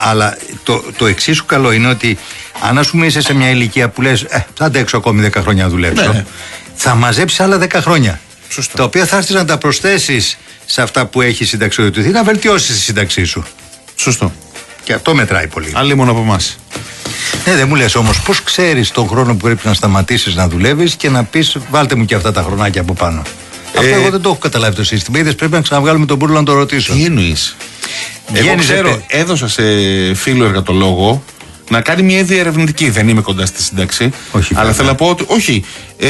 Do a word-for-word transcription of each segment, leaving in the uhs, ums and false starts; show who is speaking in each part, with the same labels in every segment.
Speaker 1: Αλλά το, το εξίσου καλό είναι ότι αν ας πούμε είσαι σε μια ηλικία που λες ε, θα αντέξω ακόμη δέκα χρόνια να δουλέψω, ναι. θα μαζέψεις άλλα δέκα χρόνια. Σωστό. Τα οποία θα έρθεις να τα προσθέσεις σε αυτά που έχει συνταξιοδοτηθεί, να βελτιώσεις τη σύνταξή σου.
Speaker 2: Σωστό.
Speaker 1: Και αυτό μετράει πολύ.
Speaker 2: Άλλη μόνο από εμάς.
Speaker 1: Ναι, δεν μου λες όμως πώς ξέρεις τον χρόνο που πρέπει να σταματήσεις να δουλεύεις και να πεις βάλτε μου και αυτά τα χρονάκια από πάνω. Ε, αυτό εγώ δεν το έχω καταλάβει το σύστημα. Είδες, πρέπει να ξαναβγάλουμε τον Μπούρλο να το ρωτήσω.
Speaker 2: Τι εννοείς? Εγώ ξέρω, έδωσα σε φίλο εργατολόγο να κάνει μια διερευνητική. Δεν είμαι κοντά στη σύνταξη. Όχι, αλλά θέλω να πω ότι. Όχι. Ε,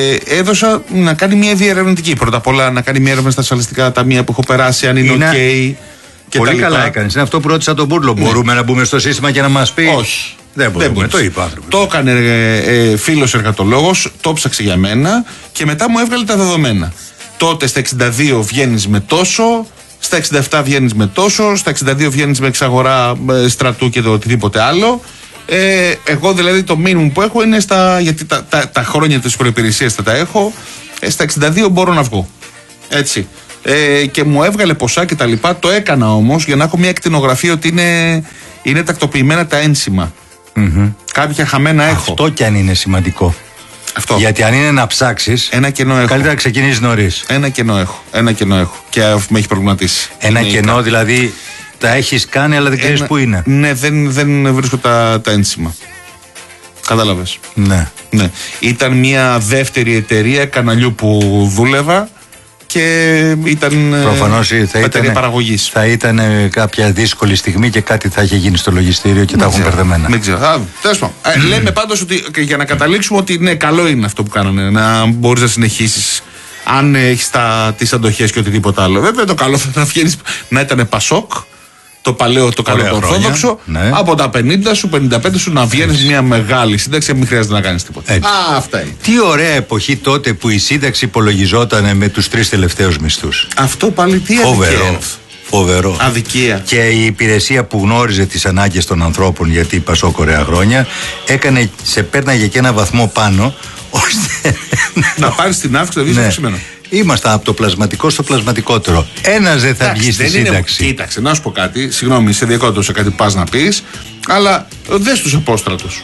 Speaker 2: έδωσα να κάνει μια διερευνητική. Πρώτα απ' όλα να κάνει μια έρευνα στα ασφαλιστικά ταμεία που έχω περάσει, αν είναι, είναι... OK. Και
Speaker 1: πολύ καλά έκανες. Είναι αυτό που ρώτησα τον Μπούρλο. Ναι. Μπορούμε να μπούμε στο σύστημα και να μας πει?
Speaker 2: Όχι.
Speaker 1: Δεν μπορούμε. Δεν το είπα.
Speaker 2: Το έκανε ε, ε, φίλος εργατολόγος, το ψάξε για μένα και μετά μου έβγαλε τα δεδομένα. Τότε στα εξήντα δύο βγαίνεις με τόσο, στα εξήντα επτά βγαίνεις με τόσο, στα εξήντα δύο βγαίνεις με εξαγορά ε, στρατού και το οτιδήποτε άλλο. Ε, εγώ δηλαδή το μήνυμο που έχω είναι στα. Γιατί τα, τα, τα χρόνια της προϋπηρεσίας θα τα έχω. Ε, στα εξήντα δύο μπορώ να βγω. Έτσι. Ε, και μου έβγαλε ποσά και τα λοιπά. Το έκανα όμως για να έχω μια εκτινογραφία ότι είναι, είναι τακτοποιημένα τα ένσημα. Mm-hmm. Κάποια χαμένα έχω.
Speaker 1: Αυτό κι αν είναι σημαντικό.
Speaker 2: Αυτό.
Speaker 1: Γιατί αν είναι να ψάξεις,
Speaker 2: ένα κενό έχω.
Speaker 1: Καλύτερα να ξεκινήσεις νωρίς.
Speaker 2: Ένα κενό έχω. Ένα κενό έχω. Και με έχει προβληματίσει.
Speaker 1: Ένα είναι κενό ήταν. Δηλαδή τα έχεις κάνει, αλλά δεν ξέρεις πού είναι.
Speaker 2: Ναι, δεν, δεν βρίσκω τα, τα ένσημα. Κατάλαβες.
Speaker 1: Ναι.
Speaker 2: ναι. Ήταν μια δεύτερη εταιρεία καναλιού που δούλευα. Και ήταν
Speaker 1: προφανώς θα
Speaker 2: εταιρεία παραγωγής.
Speaker 1: Θα ήταν κάποια δύσκολη στιγμή και κάτι θα είχε γίνει στο λογιστήριο και τα έχουν μπερδεμένα.
Speaker 2: Δεν ξέρω. Τέλος πάντων. Mm. Λέμε πάντως ότι για να καταλήξουμε ότι ναι, καλό είναι αυτό που κάνανε. Να μπορείς να συνεχίσεις αν έχεις τις αντοχές και οτιδήποτε άλλο. Βέβαια το καλό θα ήταν να βγαίνεις να ήταν Πασόκ. Το παλαιό, το καλό, το ορθόδοξο. Ναι. Από τα πενήντα σου, πενήντα πέντε σου να βγαίνεις μια μεγάλη σύνταξη και μην χρειάζεται να κάνεις τίποτα. Έτσι. Α, αυτά είναι.
Speaker 1: Τι ωραία εποχή τότε που η σύνταξη υπολογιζόταν με τους τρεις τελευταίους μισθούς.
Speaker 2: Αυτό πάλι τι αδικία.
Speaker 1: Φοβερό.
Speaker 2: Αδικία.
Speaker 1: Και η υπηρεσία που γνώριζε τις ανάγκες των ανθρώπων, γιατί η Πασόκ ωραία χρόνια, έκανε, σε πέρναγε και ένα βαθμό πάνω, ώστε
Speaker 2: να πάρεις την αύξηση το αυξημένο.
Speaker 1: Ήμασταν από το πλασματικό στο πλασματικότερο. Ένας δεν θα Άξι, βγει στη δεν σύνταξη.
Speaker 2: Είναι, κοίταξε, να σου πω κάτι. Συγγνώμη, σε διακόπτω σε κάτι πας να πεις. Αλλά δες τους απόστρατους.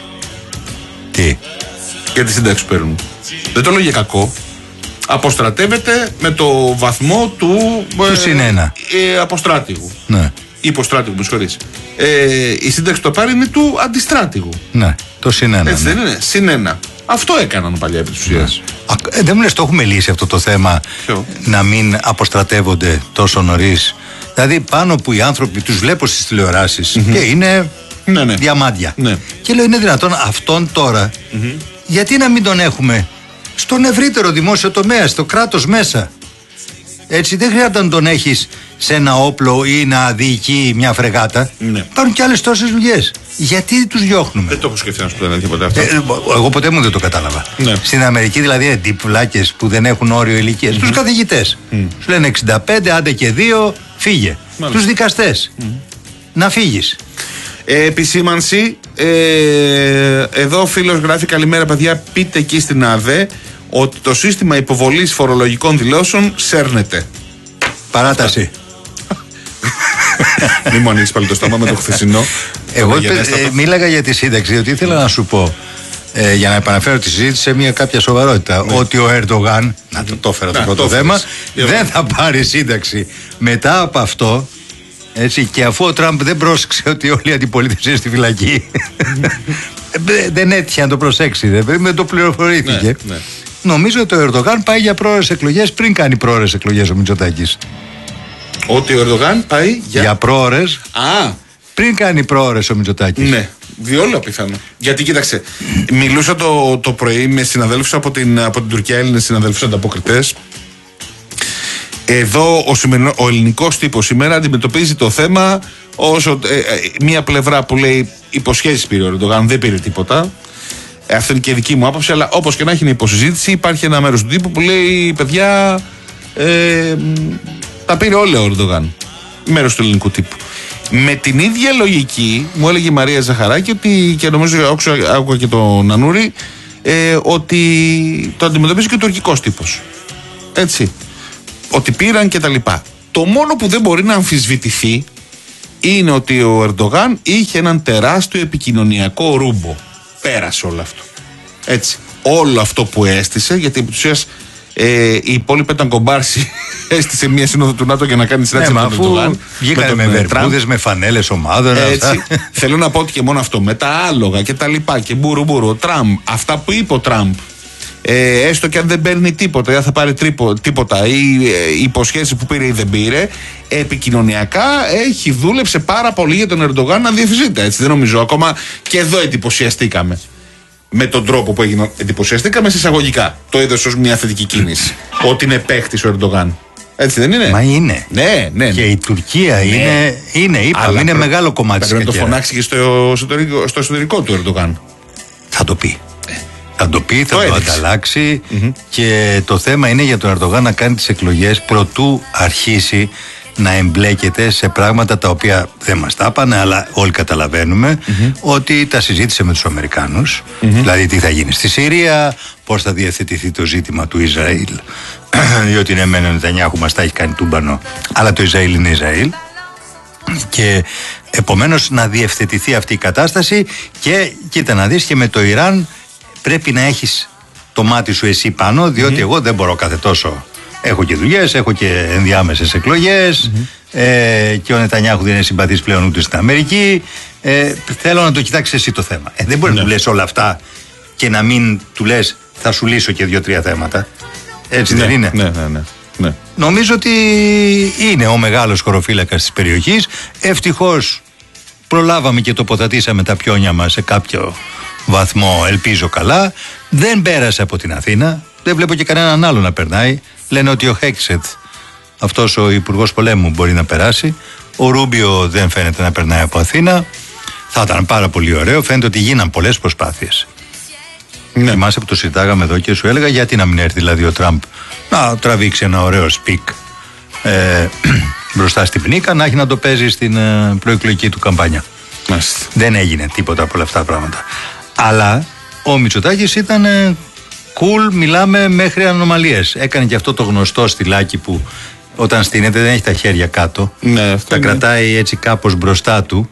Speaker 1: Τι?
Speaker 2: Για τη σύνταξη που παίρνουν. Δεν το λέω για κακό. Αποστρατεύεται με το βαθμό του.
Speaker 1: Του συνένα.
Speaker 2: Ε, αποστράτηγου.
Speaker 1: Ναι.
Speaker 2: Υποστράτηγου, με συγχωρείς. Ε, η σύνταξη το πάρει είναι του αντιστράτηγου.
Speaker 1: Ναι, το συνένα.
Speaker 2: Έτσι
Speaker 1: ναι.
Speaker 2: δεν είναι. Συνένα. Αυτό έκαναν παλιά επί της ουσίας.
Speaker 1: Ε, δεν μου λες το έχουμε λύσει αυτό το θέμα. Ποιο? Να μην αποστρατεύονται τόσο νωρίς. Δηλαδή πάνω που οι άνθρωποι τους βλέπω στις τηλεοράσεις mm-hmm. και είναι
Speaker 2: ναι, ναι.
Speaker 1: διαμάντια.
Speaker 2: Ναι.
Speaker 1: Και λέω είναι δυνατόν αυτόν τώρα mm-hmm. γιατί να μην τον έχουμε στον ευρύτερο δημόσιο τομέα, στο κράτος μέσα. Έτσι δεν χρειάζεται να τον έχεις σε ένα όπλο ή να διοικεί μια φρεγάτα.
Speaker 2: Ναι.
Speaker 1: Υπάρχουν και άλλες τόσες δουλειές. Γιατί τους διώχνουμε?
Speaker 2: Δεν το έχω σκεφτεί να σου πω τίποτα αυτό.
Speaker 1: Ε, εγώ ποτέ μου δεν το κατάλαβα.
Speaker 2: Ναι.
Speaker 1: Στην Αμερική δηλαδή εντύπουλάκες που δεν έχουν όριο ηλικίας, mm-hmm. τους καθηγητές. Mm. Σου λένε εξήντα πέντε, άντε και δύο, φύγε. Μάλιστα. Τους δικαστές. Mm. Να φύγεις.
Speaker 2: Ε, επισήμανση. Ε, εδώ ο φίλος γράφει καλημέρα παιδιά, πείτε εκεί στην ΑΔΕ ότι το σύστημα υποβολής φορολογικών δηλώσεων σέρνεται.
Speaker 1: Παράταση.
Speaker 2: Μη μου ανοίξεις πάλι το στόμα με το χθεσινό.
Speaker 1: Εγώ ε, μίλαγα για τη σύνταξη, διότι ήθελα να σου πω ε, για να επαναφέρω τη συζήτηση σε μια κάποια σοβαρότητα. Ναι. Ότι ο Ερντογάν, να το, το έφερα το πρώτο το θέμα, δεν θα πάρει σύνταξη. Μετά από αυτό, έτσι, και αφού ο Τραμπ δεν πρόσεξε ότι όλη η αντιπολίτευση είναι στη φυλακή, δεν έτυχε να το προσέξει, δεν, δεν το πληροφορήθηκε. Ναι, ναι. Νομίζω ότι ο Ερντογάν πάει για πρόορες εκλογές πριν κάνει πρόορες εκλογές ο Μητσοτάκης.
Speaker 2: Ότι ο Ερντογάν πάει για,
Speaker 1: για πρόορες
Speaker 2: Α.
Speaker 1: πριν κάνει πρόορες ο Μητσοτάκης.
Speaker 2: Ναι, διόλου πιθανό. Γιατί κοίταξε, μιλούσα το, το πρωί με συναδέλφους από την, από την Τουρκία, Έλληνες συναδέλφους ανταποκριτές. Εδώ ο, σημερινό, ο ελληνικός τύπος σήμερα αντιμετωπίζει το θέμα όσο ε, ε, μία πλευρά που λέει υποσχέσεις πήρε ο Ερντογάν, δεν πήρε τίποτα. Ε, αυτή είναι και η δική μου άποψη, αλλά όπως και να έχει υποσυζήτηση, υπάρχει ένα μέρος του τύπου που λέει παιδιά. Ε, τα πήρε όλα ο Ερντογάν. Μέρος του ελληνικού τύπου. Με την ίδια λογική, μου έλεγε η Μαρία Ζαχαράκη ότι, και νομίζω άκουγα και τον Νανούρη, ε, ότι το αντιμετωπίζει και ο τουρκικός τύπος. Έτσι. Ότι πήραν και τα λοιπά. Το μόνο που δεν μπορεί να αμφισβητηθεί είναι ότι ο Ερντογάν είχε έναν τεράστιο επικοινωνιακό ρούμπο. Πέρασε όλο αυτό. Έτσι. Όλο αυτό που έστησε, γιατί επί της ουσίας ε, η υπόλοιπη ήταν κομπάρση. Έστησε μια σύνοδο του ΝΑΤΟ για να κάνει συνάντηση
Speaker 1: ναι,
Speaker 2: με τον Ερντογάν.
Speaker 1: Βγήκανε με, με βερπούδες, με φανέλες ομάδων.
Speaker 2: Έτσι. Θέλω να πω ότι και μόνο αυτό. Με τα άλογα και τα λοιπά και μπουρου μπουρου. Ο Τραμπ, αυτά που είπε ο Τραμπ. Ε, έστω και αν δεν παίρνει τίποτα, δεν θα πάρει τρίπο, τίποτα ή ε, υποσχέσεις που πήρε ή δεν πήρε, επικοινωνιακά έχει δούλεψε πάρα πολύ για τον Ερντογάν να διευθυνθεί. Έτσι δεν νομίζω. Ακόμα και εδώ εντυπωσιαστήκαμε. Με τον τρόπο που έγινε, εντυπωσιαστήκαμε συσσαγωγικά. Το είδος ως μια θετική κίνηση. Ότι είναι παίχτης ο Ερντογάν. Έτσι δεν είναι?
Speaker 1: Μα είναι.
Speaker 2: Ναι, ναι, ναι.
Speaker 1: Και η Τουρκία ναι. είναι, είναι, είπαμε, είναι προ... μεγάλο κομμάτι της
Speaker 2: κακέρα. Πρέπει να το φωνάξει και στο εσωτερικό, στο εσωτερικό του Ερντογάν.
Speaker 1: Θα το πει. Θα το πει, θα το, το ανταλλάξει mm-hmm. και το θέμα είναι για τον Ερντογάν να κάνει τις εκλογές προτού αρχίσει να εμπλέκεται σε πράγματα τα οποία δεν μας τα είπανε, αλλά όλοι καταλαβαίνουμε mm-hmm. ότι τα συζήτησε με τους Αμερικάνους, mm-hmm. δηλαδή τι θα γίνει στη Συρία, πώς θα διευθετηθεί το ζήτημα του Ισραήλ, διότι ναι μεν ο Νετανιάχου μας τα έχει κάνει τούμπανο, αλλά το Ισραήλ είναι Ισραήλ και επομένως να διευθετηθεί αυτή η κατάσταση και κοίτα να δεις και με το Ιράν πρέπει να έχεις το μάτι σου εσύ πάνω, διότι mm-hmm. εγώ δεν μπορώ κάθε τόσο. Έχω και δουλειές, έχω και ενδιάμεσες εκλογές mm-hmm. ε, και ο Νετανιάχου δεν είναι συμπαθής πλέον ούτε στην Αμερική. Ε, θέλω να το κοιτάξεις εσύ το θέμα. Ε, δεν μπορεί ναι. να του λες όλα αυτά και να μην του λες θα σου λύσω και δύο-τρία θέματα. Έτσι
Speaker 2: ναι,
Speaker 1: δεν είναι?
Speaker 2: Ναι, ναι, ναι, ναι.
Speaker 1: Νομίζω ότι είναι ο μεγάλος χωροφύλακας της περιοχής. Ευτυχώς προλάβαμε και τοποθετήσαμε τα πιόνια μας σε κάποιο βαθμό, ελπίζω καλά. Δεν πέρασε από την Αθήνα. Δεν βλέπω και κανέναν άλλο να περνάει. Λένε ότι ο Χέξετ, αυτός ο υπουργός πολέμου, μπορεί να περάσει. Ο Ρούμπιο δεν φαίνεται να περνάει από Αθήνα. Θα ήταν πάρα πολύ ωραίο. Φαίνεται ότι γίναν πολλές προσπάθειες. Ναι. Θυμάσαι που το συζητάγαμε εδώ και σου έλεγα γιατί να μην έρθει δηλαδή ο Τραμπ να τραβήξει ένα ωραίο σπικ ε, μπροστά στην πνίκα, να έχει να το παίζει στην ε, προεκλογική του καμπάνια. Μάλιστα. Δεν έγινε τίποτα από όλα αυτά τα πράγματα. Αλλά ο Μητσοτάκης ήταν ε, cool, μιλάμε μέχρι ανομαλίες. Έκανε και αυτό το γνωστό στυλάκι που όταν στείνεται δεν έχει τα χέρια κάτω. Ναι, τα είναι. Κρατάει έτσι κάπως μπροστά του.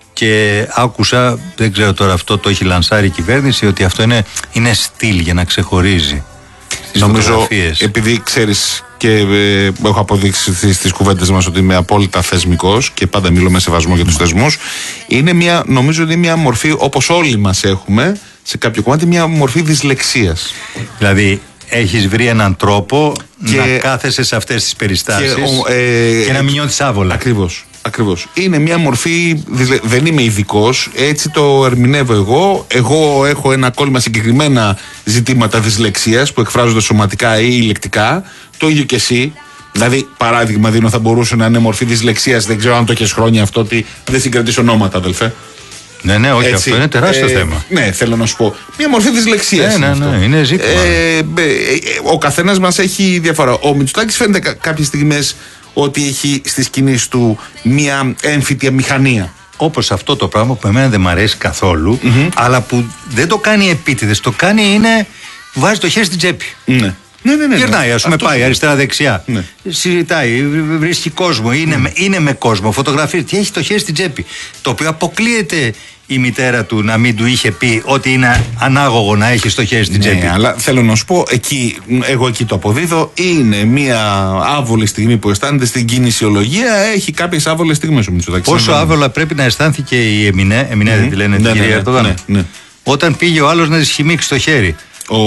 Speaker 1: Και άκουσα, δεν ξέρω τώρα αυτό το έχει λανσάρει η κυβέρνηση, ότι αυτό είναι, είναι στυλ για να ξεχωρίζει στις
Speaker 2: νομίζω
Speaker 1: φωτογραφίες.
Speaker 2: Επειδή ξέρεις και ε, έχω αποδείξει στις, στις κουβέντες μας ότι είμαι απόλυτα θεσμικός και πάντα μιλώ με σεβασμό για τους θεσμούς, είναι μια, νομίζω ότι είναι μια μορφή όπως όλοι μας έχουμε σε κάποιο κομμάτι, μια μορφή δυσλεξίας.
Speaker 1: Δηλαδή έχεις βρει έναν τρόπο και να κάθεσαι σε αυτές τις περιστάσεις και, ε, και να μην νιώθεις άβολα.
Speaker 2: Ακριβώς. Ακριβώς. Είναι μια μορφή, δεν είμαι ειδικός, έτσι το ερμηνεύω εγώ. Εγώ έχω ένα κόλλημα συγκεκριμένα ζητήματα δυσλεξίας που εκφράζονται σωματικά ή ηλεκτικά. Το ίδιο και εσύ. Δηλαδή, παράδειγμα δίνω, θα μπορούσε να είναι μορφή δυσλεξίας. Δεν ξέρω αν το έχεις χρόνια αυτό, ότι δεν συγκρατείς ονόματα, αδελφέ.
Speaker 1: Ναι, ναι, όχι, έτσι, αυτό είναι τεράστιο ε, θέμα.
Speaker 2: Ναι, θέλω να σου πω. Μια μορφή δυσλεξίας.
Speaker 1: Ναι, ναι, ναι, είναι ζήτημα. Ε, ε,
Speaker 2: ο καθένας μας έχει διαφορά. Ο Μητσοτάκης φαίνεται κάποιες στιγμές ότι έχει στις κινήσεις του μια έμφυτη αμηχανία.
Speaker 1: Όπως αυτό το πράγμα που εμένα δεν μ' αρέσει καθόλου, mm-hmm. αλλά που δεν το κάνει επίτηδες. Το κάνει είναι, βάζει το χέρι στην τσέπη.
Speaker 2: Ναι. Ναι, ναι, ναι,
Speaker 1: γυρνάει, ας πούμε, πάει αριστερά-δεξιά. Ναι. Συζητάει, βρίσκει κόσμο, είναι, mm. με, είναι με κόσμο, φωτογραφίζει και έχει το χέρι στην τσέπη. Το οποίο αποκλείεται η μητέρα του να μην του είχε πει ότι είναι ανάγωγο να έχει το χέρι στην
Speaker 2: ναι,
Speaker 1: τσέπη.
Speaker 2: Αλλά θέλω να σου πω, εκεί, εγώ εκεί το αποδίδω, είναι μια άβολη στιγμή που αισθάνεται στην κινησιολογία. Έχει κάποιες άβολες στιγμές ο Μητσοτάκης.
Speaker 1: Πόσο άβολα πρέπει να αισθάνθηκε η Εμινέ, Εμινέ mm-hmm. δεν τη λένε ναι, την κυρία Ερντογάν. Ναι, ναι, ναι. Όταν πήγε ο άλλος να της χυμίξει το χέρι.
Speaker 2: Ο,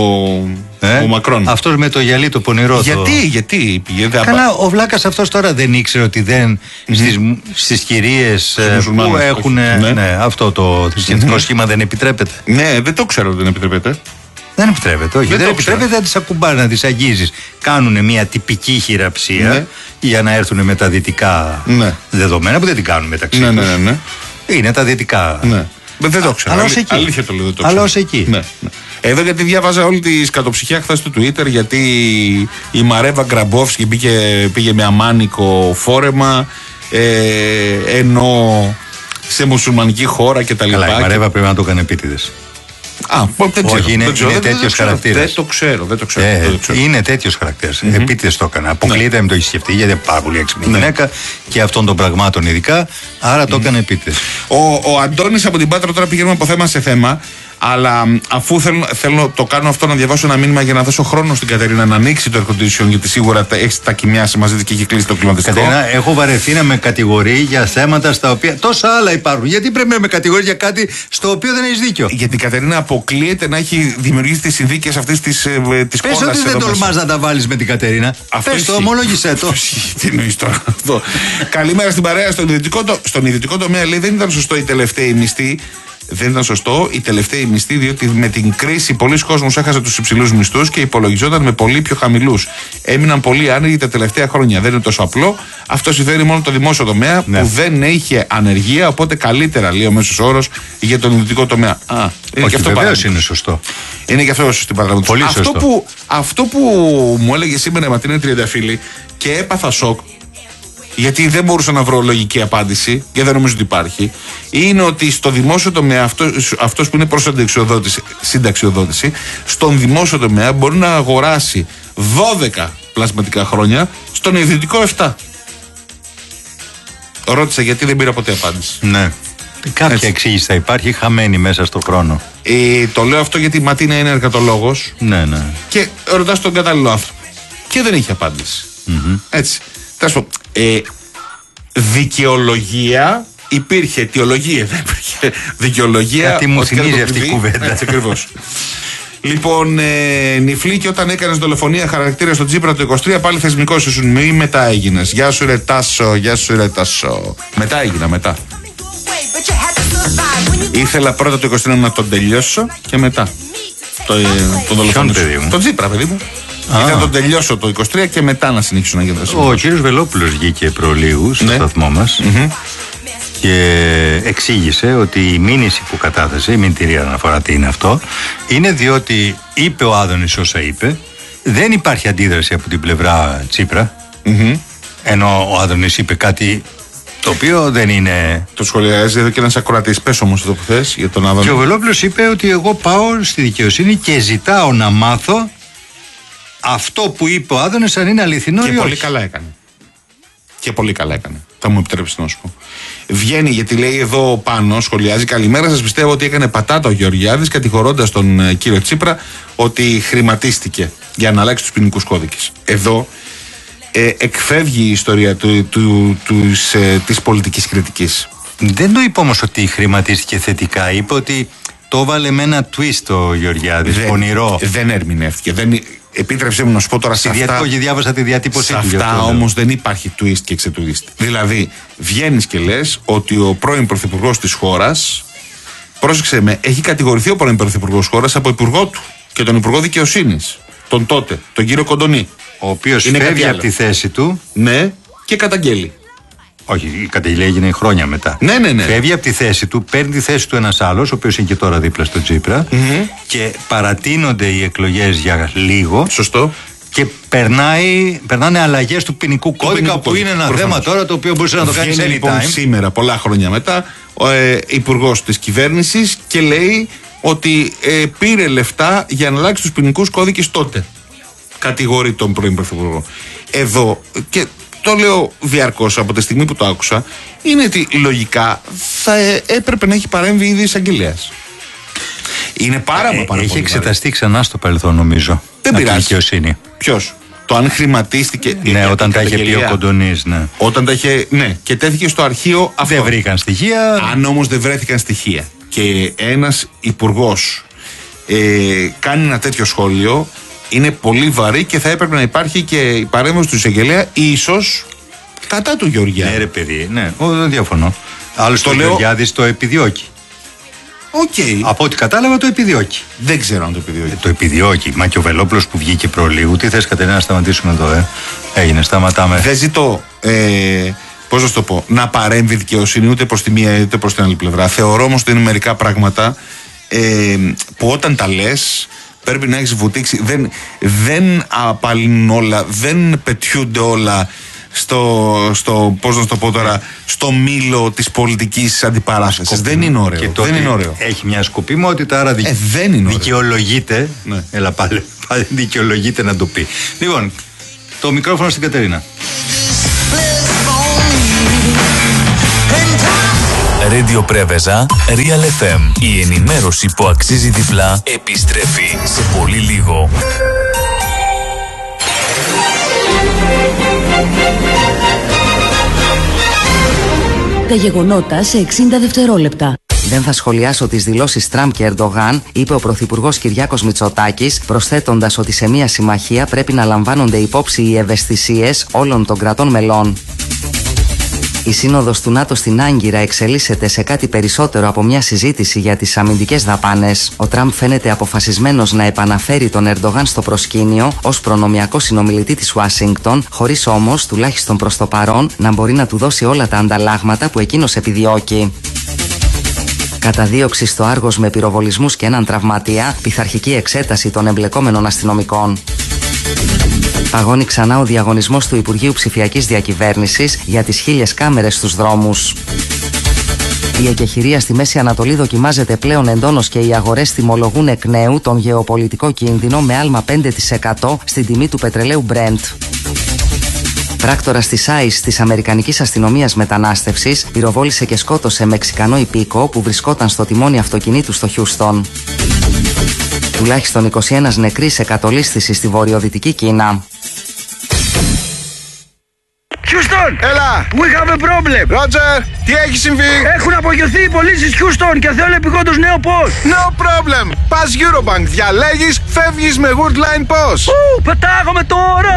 Speaker 2: ε? ο Μακρόν.
Speaker 1: Αυτός με το γυαλί το πονηρό.
Speaker 2: Γιατί,
Speaker 1: το...
Speaker 2: γιατί πήγε.
Speaker 1: Καλά, ο βλάκας αυτός τώρα δεν ήξερε ότι δεν mm-hmm. στις, στις κυρίες που έχουν ναι. Ναι, αυτό το θρησκευτικό mm-hmm. σχήμα δεν επιτρέπεται.
Speaker 2: Ναι, δεν το ξέρω ότι δεν επιτρέπεται.
Speaker 1: Δεν επιτρέπεται, όχι. Δεν, δεν επιτρέπεται να τις ακουμπάρει, να τις αγγίζεις. Κάνουν μια τυπική χειραψία ναι. για να έρθουν με τα δυτικά ναι. δεδομένα που δεν την κάνουν μεταξύ
Speaker 2: ναι,
Speaker 1: τους.
Speaker 2: Ναι, ναι, ναι.
Speaker 1: Είναι τα δυτικά.
Speaker 2: Ναι. Δεν το ξέρω.
Speaker 1: Αλλά ως εκεί.
Speaker 2: Αλήθεια το λέω, δεν το
Speaker 1: ξέρω. Αλλά ως εκεί.
Speaker 2: Ναι, ναι. Εδώ γιατί διάβαζα όλη τη σκατοψυχιά χθες του Twitter, γιατί η Μαρέβα Γκραμπόφσκι πήγε, πήγε με αμάνικο φόρεμα, ε, ενώ σε μουσουλμανική χώρα κτλ.
Speaker 1: Καλά, η Μαρέβα πρέπει να το έκανε επίτηδες.
Speaker 2: Α, δεν ξέρω.
Speaker 1: Όχι, είναι,
Speaker 2: δεν ξέρω,
Speaker 1: είναι
Speaker 2: δεν,
Speaker 1: τέτοιο χαρακτήρα.
Speaker 2: Δεν το ξέρω, δεν το ξέρω.
Speaker 1: Ε,
Speaker 2: δεν το ξέρω.
Speaker 1: Είναι τέτοιο χαρακτήρα. Mm-hmm. Επίτηδες το έκανα. Αποκλείεται,
Speaker 2: ναι.
Speaker 1: με το έχει σκεφτεί, γιατί είναι πάρα πολύ έξυπνη
Speaker 2: ναι.
Speaker 1: γυναίκα και αυτών των πραγμάτων ειδικά. Άρα το έκανε επίτηδες.
Speaker 2: Ο, ο Αντώνης από την Πάτρα, τώρα πηγαίνουμε από θέμα σε θέμα. Αλλά αφού θέλω, θέλω το κάνω αυτό να διαβάσω ένα μήνυμα για να δώσω χρόνο στην Κατερίνα να ανοίξει το air condition, γιατί σίγουρα έχει τα κοιμιάσει μαζί της και έχει κλείσει το κλιματιστικό.
Speaker 1: Κατερίνα, έχω βαρεθεί να με κατηγορεί για θέματα στα οποία τόσα άλλα υπάρχουν. Γιατί πρέπει να με κατηγορεί για κάτι στο οποίο δεν έχει δίκιο.
Speaker 2: Γιατί η Κατερίνα αποκλείεται να έχει δημιουργήσει τις συνθήκες αυτής της κόλλασης.
Speaker 1: Πες ότι δεν τολμάς να τα βάλεις με την Κατερίνα. Πες το, ομολόγησέ το.
Speaker 2: Τι εννοείς τώρα αυτό. Καλημέρα στην παρέα. Στον ιδιωτικό, στον ιδιωτικό τομέα, λέει, δεν ήταν σωστό η τελευταία μισθή. Δεν ήταν σωστό η τελευταία μισθή, διότι με την κρίση πολλοί κόσμος έχασε τους υψηλούς μισθούς και υπολογιζόταν με πολύ πιο χαμηλούς. Έμειναν πολύ άνεργοι τα τελευταία χρόνια. Δεν είναι τόσο απλό. Αυτό συμφέρει μόνο το δημόσιο τομέα, ναι, που δεν είχε ανεργία. Οπότε καλύτερα, λέει ο μέσος όρος για τον ιδιωτικό τομέα. Α, είναι.
Speaker 1: Όχι,
Speaker 2: και αυτό
Speaker 1: βεβαίως είναι σωστό.
Speaker 2: Είναι και αυτό σωστή παραδείγματος.
Speaker 1: Πολύ
Speaker 2: αυτό
Speaker 1: σωστό.
Speaker 2: Που, αυτό που μου έλεγε σήμερα η Ματίνα Τριανταφύλλη και έπαθα σοκ, γιατί δεν μπορούσα να βρω λογική απάντηση και δεν νομίζω ότι υπάρχει, είναι ότι στο δημόσιο τομέα, αυτός, αυτός που είναι προς συνταξιοδότηση, στον δημόσιο τομέα μπορεί να αγοράσει δώδεκα πλασματικά χρόνια, στον ιδιωτικό επτά. Ρώτησα γιατί, δεν πήρα ποτέ απάντηση.
Speaker 1: Ναι. Κάποια Έτσι. εξήγηση θα υπάρχει, χαμένη μέσα στον χρόνο.
Speaker 2: Ε, το λέω αυτό γιατί η Ματίνα είναι εργατολόγος.
Speaker 1: Ναι, ναι.
Speaker 2: Και ρωτάς τον κατάλληλο άνθρωπο. Και δεν έχει απάντηση.
Speaker 1: Mm-hmm.
Speaker 2: Έτσι. Ε, δικαιολογία υπήρχε, αιτιολογία δεν υπήρχε. Δικαιολογία.
Speaker 1: Κάτι μου θυμίζει αυτή η κουβέντα.
Speaker 2: Έτσι ακριβώς. Λοιπόν, ε, Νιφλή, και όταν έκανες δολοφονία χαρακτήρα στο Τσίπρα το είκοσι τρία, πάλι θεσμικός ήσουν. Μη μετά έγινες. Γεια σου ρε Τάσο, γεια σου ρε Τάσο. Μετά έγινα, μετά. Ήθελα πρώτα το είκοσι τρία να τον τελειώσω και μετά το, ε, το δολοφονήσω. Το Τσίπρα, παιδί μου. Ήθελα να τον τελειώσω το είκοσι τρία και μετά να συνεχίσω να γίνω.
Speaker 1: Ο κύριος Βελόπουλος βγήκε προλίγου στο ναι. σταθμό μας
Speaker 2: mm-hmm.
Speaker 1: και εξήγησε ότι η μήνυση που κατάθεσε, η μηνυτήρια αναφορά τι είναι αυτό, είναι διότι είπε ο Άδωνης όσα είπε, δεν υπάρχει αντίδραση από την πλευρά Τσίπρα,
Speaker 2: mm-hmm.
Speaker 1: ενώ ο Άδωνης είπε κάτι το οποίο δεν είναι.
Speaker 2: Το σχολιάζει εδώ και ένας ακροατής. Πες όμως αυτό που θες για τον Άδωνη.
Speaker 1: Και ο Βελόπουλος είπε ότι εγώ πάω στη δικαιοσύνη και ζητάω να μάθω αυτό που είπε ο Άδωνης αν είναι αληθινό
Speaker 2: και
Speaker 1: ή όχι.
Speaker 2: Και πολύ καλά έκανε. Και πολύ καλά έκανε. Θα μου επιτρέψει να σου πω. Βγαίνει, γιατί λέει εδώ πάνω, σχολιάζει, καλημέρα σας, πιστεύω ότι έκανε πατάτα ο Γεωργιάδης κατηγορώντας τον ε, κύριο Τσίπρα ότι χρηματίστηκε για να αλλάξει τους ποινικούς κώδικες. Εδώ ε, εκφεύγει η ιστορία του, του, του, ε, της πολιτικής κριτικής.
Speaker 1: Δεν το είπε όμως ότι χρηματίστηκε θετικά. Είπε ότι το έβαλε με ένα twist ο Γεωργιάδης,
Speaker 2: δεν,
Speaker 1: πονηρό.
Speaker 2: Δεν ερμηνεύτηκε. Δεν, επίτρεψέ μου να σου πω τώρα σε αυτά.
Speaker 1: Όχι, διάβασα τη διατύπωσή
Speaker 2: του. Σε αυτά όμως δεν υπάρχει twist και ξετουίστ. Δηλαδή, βγαίνεις και λες ότι ο πρώην πρωθυπουργός της χώρας, πρόσεξε με, έχει κατηγορηθεί ο πρώην πρωθυπουργός χώρας από υπουργό του και τον υπουργό δικαιοσύνης, τον τότε, τον κύριο Κοντονή.
Speaker 1: Ο οποίος φεύγει από τη θέση του.
Speaker 2: Ναι, και καταγγέλει.
Speaker 1: Όχι, η καταγγελία έγινε χρόνια μετά.
Speaker 2: Ναι, ναι, ναι.
Speaker 1: Φεύγει από τη θέση του, παίρνει τη θέση του ένας άλλος, ο οποίος είναι και τώρα δίπλα στο Τσίπρα,
Speaker 2: mm-hmm.
Speaker 1: και παρατείνονται οι εκλογές για λίγο.
Speaker 2: Σωστό.
Speaker 1: Και περνάει, περνάνε αλλαγές του ποινικού κώδικα, ποινικού που κώδικα. Είναι ένα Προφανώς. θέμα τώρα το οποίο μπορούσε να το κάνει anytime.
Speaker 2: Λοιπόν, σήμερα, πολλά χρόνια μετά, ο ε, υπουργός της κυβέρνησης και λέει ότι ε, πήρε λεφτά για να αλλάξει τους ποινικούς κώδικες τότε. Κατηγορεί τον πρώην πρωθυπουργό. Εδώ. Και το λέω διαρκώς από τη στιγμή που το άκουσα, είναι ότι λογικά θα έπρεπε να έχει παρέμβει ήδη εισαγγελέας. Είναι πάρα, ε, πάρα
Speaker 1: έχει
Speaker 2: πολύ.
Speaker 1: Έχει εξεταστεί ξανά στο παρελθόν, νομίζω.
Speaker 2: Δεν πειράζει.
Speaker 1: Δικαιοσύνη.
Speaker 2: Ποιος? Το αν χρηματίστηκε.
Speaker 1: Ναι, ε, όταν τα είχε πει ο Κοντονής, ναι.
Speaker 2: Όταν τα είχε. Ναι, και τέθηκε στο αρχείο αυτό.
Speaker 1: Δεν βρήκαν στοιχεία.
Speaker 2: Αν όμως δεν βρέθηκαν στοιχεία και ένας υπουργός ε, κάνει ένα τέτοιο σχόλιο, είναι πολύ βαρύ και θα έπρεπε να υπάρχει και η παρέμβαση του εισαγγελέα, ίσως κατά του Γεωργιάδη.
Speaker 1: Ναι, ρε παιδί, ναι, δεν διαφωνώ. Άλλωστε ο Γεωργιάδης το επιδιώκει.
Speaker 2: Okay.
Speaker 1: Από ό,τι κατάλαβα το επιδιώκει.
Speaker 2: Δεν ξέρω αν το επιδιώκει.
Speaker 1: Ε, το επιδιώκει. Μα και ο Βελόπουλος που βγήκε προλίγου. Τι θες, Κατερίνα, να σταματήσουμε εδώ, ε. Έγινε, σταματάμε.
Speaker 2: Δεν ζητώ, ε, πώς να το πω, να παρέμβει δικαιοσύνη ούτε προς τη μία ούτε προς την άλλη πλευρά. Θεωρώ όμως ότι είναι μερικά πράγματα ε, που όταν τα λες πρέπει να έχεις βουτήξει. Δεν, δεν απαλύνουν όλα, δεν πετιούνται όλα. στο, στο, πώς να το πω τώρα, στο μήλο της πολιτικής αντιπαράθεσης. Δεν είναι ωραίο.
Speaker 1: Και
Speaker 2: δεν είναι ωραίο.
Speaker 1: Έχει μια σκοπιμότητα, άρα δικ...
Speaker 2: ε, δεν είναι
Speaker 1: δικαιολογείται. Ναι. Έλα πάλι, πάλι δικαιολογείται να το πει. Λοιπόν, το μικρόφωνο στην Κατερίνα.
Speaker 3: Radio Πρέβεζα, Real εφ εμ. Η ενημέρωση που αξίζει διπλά επιστρέφει σε πολύ λίγο.
Speaker 4: Τα γεγονότα σε εξήντα δευτερόλεπτα.
Speaker 5: Δεν θα σχολιάσω τις δηλώσεις Τραμπ και Ερντογάν, είπε ο Πρωθυπουργός Κυριάκος Μητσοτάκης, προσθέτοντας ότι σε μια συμμαχία πρέπει να λαμβάνονται υπόψη οι ευαισθησίες όλων των κρατών μελών. Η σύνοδος του ΝΑΤΟ στην Άγκυρα εξελίσσεται σε κάτι περισσότερο από μια συζήτηση για τις αμυντικές δαπάνες. Ο Τραμπ φαίνεται αποφασισμένος να επαναφέρει τον Ερντογάν στο προσκήνιο ως προνομιακό συνομιλητή της Ουάσιγκτον, χωρίς όμως, τουλάχιστον προς το παρόν, να μπορεί να του δώσει όλα τα ανταλλάγματα που εκείνος επιδιώκει. Καταδίωξη στο Άργος με πυροβολισμούς και έναν τραυματία, πειθαρχική εξέταση των εμπλεκόμενων αστυνομικών. Παγώνει ξανά ο διαγωνισμός του Υπουργείου Ψηφιακής Διακυβέρνησης για τις χίλιες κάμερες στους δρόμους. Η εκεχηρία στη Μέση Ανατολή δοκιμάζεται πλέον εντόνως και οι αγορές τιμολογούν εκ νέου τον γεωπολιτικό κίνδυνο με άλμα πέντε τοις εκατό στην τιμή του πετρελαίου Brent. Πράκτορας της άις της Αμερικανικής Αστυνομίας Μετανάστευσης πυροβόλησε και σκότωσε Μεξικανό υπήκο που βρισκόταν στο τιμόνι αυτοκινήτου στο Χιούστον. Τουλάχιστον είκοσι ένα νεκροί σε κατολίσθηση στη βορειοδυτική Κίνα.
Speaker 6: Houston!
Speaker 2: Έλα!
Speaker 6: We have a problem!
Speaker 2: Roger! Τι έχει συμβεί?
Speaker 6: Έχουν απογειωθεί οι πωλήσεις Houston και θέλω επειγόντως νέο post!
Speaker 2: No problem! Πας Eurobank, διαλέγεις, φεύγεις με Woodline Post!
Speaker 6: Ου, πετάγομαι τώρα!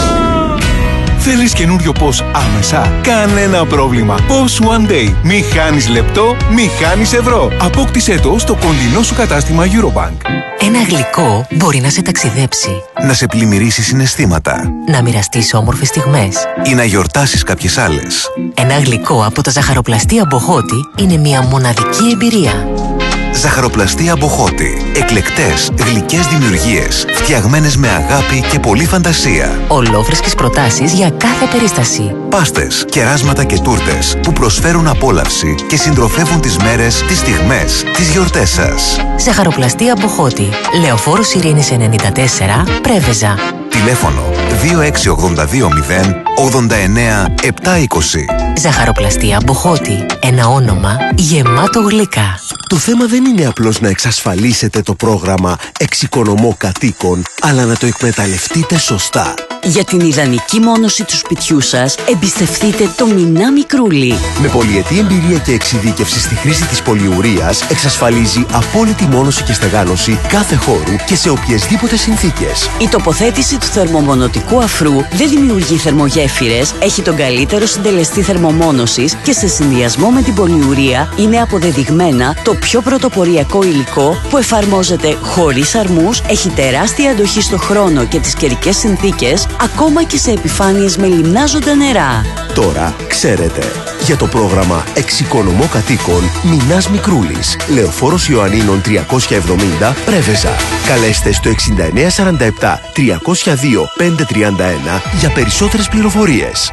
Speaker 7: Θέλεις καινούριο πώς άμεσα? Κανένα πρόβλημα. Πώς One Day. Μη χάνεις λεπτό, μη χάνεις ευρώ. Απόκτησέ το στο κοντινό σου κατάστημα Eurobank.
Speaker 8: Ένα γλυκό μπορεί να σε ταξιδέψει.
Speaker 7: Να σε πλημμυρίσει συναισθήματα.
Speaker 8: Να μοιραστείς όμορφες στιγμές.
Speaker 7: Ή να γιορτάσεις κάποιες άλλες.
Speaker 8: Ένα γλυκό από τα ζαχαροπλαστεία Μποχώτη είναι μια μοναδική εμπειρία.
Speaker 7: Ζαχαροπλαστεία Μποχώτη. Εκλεκτές, γλυκές δημιουργίες, φτιαγμένες με αγάπη και πολλή φαντασία.
Speaker 8: Ολόφρεσκες προτάσεις για κάθε περίσταση.
Speaker 7: Πάστες, κεράσματα και τούρτες που προσφέρουν απόλαυση και συντροφεύουν τις μέρες, τις στιγμές, τις γιορτές σας.
Speaker 8: Ζαχαροπλαστεία Μποχώτη. Λεωφόρος Ειρήνης ενενήντα τέσσερα, Πρέβεζα.
Speaker 7: Τηλέφωνο δύο έξι ογδόντα δύο μηδέν ογδόντα εννέα επτακόσια είκοσι.
Speaker 8: Ζαχαροπλαστεία Μποχώτη. Ένα όνομα γεμάτο γλυκά.
Speaker 9: Το θέμα δεν είναι απλώς να εξασφαλίσετε το πρόγραμμα Εξοικονομώ Κατοίκων, αλλά να το εκμεταλλευτείτε σωστά.
Speaker 4: Για την ιδανική μόνωση του σπιτιού σας, εμπιστευτείτε το Μινά Μικρούλι.
Speaker 9: Με πολυετή εμπειρία και εξειδίκευση στη χρήση της πολυουρίας, εξασφαλίζει απόλυτη μόνωση και στεγάνωση κάθε χώρου και σε οποιασδήποτε συνθήκες.
Speaker 4: Η τοποθέτηση του θερμομονωτικού αφρού δεν δημιουργεί θερμογέφυρες, έχει τον καλύτερο συντελεστή θερμομόνωσης και σε συνδυασμό με την πολυουρία είναι αποδεδειγμένα το πιο πρωτοποριακό υλικό που εφαρμόζεται χωρίς αρμούς, έχει τεράστια αντοχή στο χρόνο και τις καιρικές συνθήκες, ακόμα και σε επιφάνειες με λιμνάζοντα νερά.
Speaker 9: Τώρα ξέρετε. Για το πρόγραμμα Εξοικονομώ Κατοίκων, Μινάς Μικρούλης, Λεωφόρος Ιωαννίνων τριακόσια εβδομήντα, Πρέβεζα. Καλέστε στο εξήντα εννέα σαράντα επτά τριακόσια δύο πεντακόσια τριάντα ένα για περισσότερες πληροφορίες.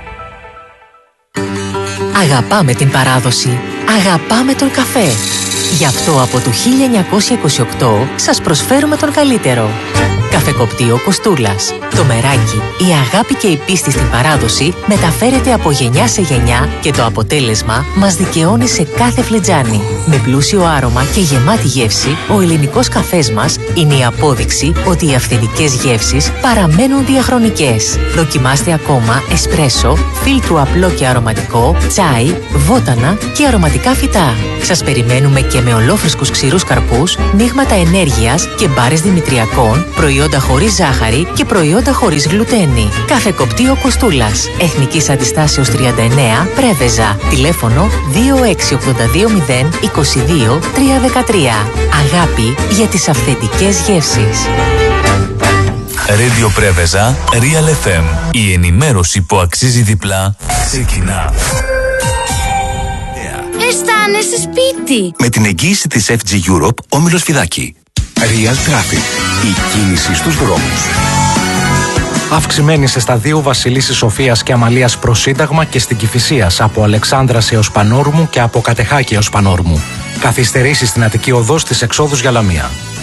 Speaker 8: Αγαπάμε την παράδοση. Αγαπάμε τον καφέ. Γι' αυτό από το χίλια εννιακόσια είκοσι οκτώ σας προσφέρουμε τον καλύτερο. Καφεκοπτείο Κοστούλας. Το μεράκι, η αγάπη και η πίστη στην παράδοση μεταφέρεται από γενιά σε γενιά και το αποτέλεσμα μας δικαιώνει σε κάθε φλιτζάνι. Με πλούσιο άρωμα και γεμάτη γεύση, ο ελληνικός καφές μας είναι η απόδειξη ότι οι αυθεντικές γεύσεις παραμένουν διαχρονικές. Δοκιμάστε ακόμα εσπρέσο, φίλτρου απλό και αρωματικό, τσάι, βότανα και αρωματικά φυτά. Σας περιμένουμε και με ολόφρεσκους ξηρούς καρπούς, μείγματα ενέργειας και μπάρες δημητριακών, προϊόντα χωρίς ζάχαρη και προϊόντα χωρίς γλουτένη. Καφεκοπτείο Κοστούλας. Εθνικής Αντιστάσεως τριάντα εννέα, Πρέβεζα. Τηλέφωνο δύο έξι ογδόντα δύο μηδέν είκοσι δύο τριακόσια δεκατρία. Αγάπη για τις αυθεντικές γεύσεις.
Speaker 3: Radio Πρέβεζα, Real εφ εμ. Η ενημέρωση που αξίζει διπλά ξεκινά.
Speaker 10: Αισθάνεσαι σπίτι.
Speaker 7: Με την εγγύηση της εφ τζι Europe, Όμιλος Φιδάκη. Real Traffic. Η κίνηση στους δρόμους.
Speaker 11: Αυξημένη σε σταδίου Βασιλίσσης Σοφίας και Αμαλίας προς Σύνταγμα και στην Κηφισίας από Αλεξάνδρας έως Πανόρμου και από Κατεχάκη έως Πανόρμου. Καθυστερήσεις στην Αττική Οδό στις εξόδους για Λαμία.